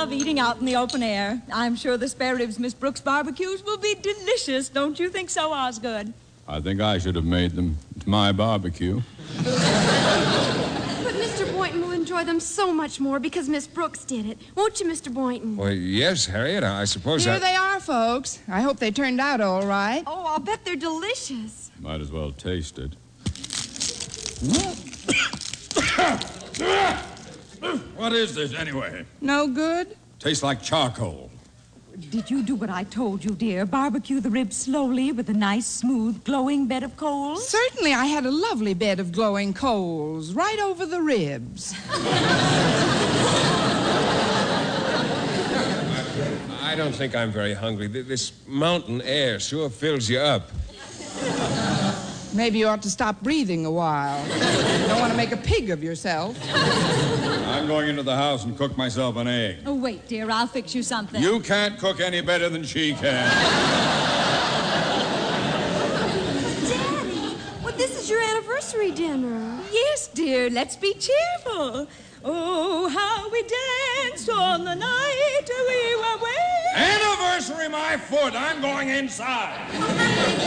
love eating out in the open air. I'm sure the spare ribs Miss Brooks barbecues will be delicious. Don't you think so, Osgood? I think I should have made them. It's my barbecue. But Mr. Boynton will enjoy them so much more because Miss Brooks did it. Won't you, Mr. Boynton? Well, yes, Harriet, I suppose Here they are, folks. I hope they turned out all right. Oh, I'll bet they're delicious. Might as well taste it. What is this, anyway? No good? Tastes like charcoal. Did you do what I told you, dear? Barbecue the ribs slowly with a nice, smooth, glowing bed of coals? Certainly, I had a lovely bed of glowing coals right over the ribs. I don't think I'm very hungry. This mountain air sure fills you up. Maybe you ought to stop breathing a while. You don't want to make a pig of yourself. I'm going into the house and cook myself an egg. Oh, wait, dear. I'll fix you something. You can't cook any better than she can. Daddy, well, this is your anniversary dinner. Yes, dear. Let's be cheerful. Oh, how we danced on the night we were wed. Anniversary, my foot. I'm going inside.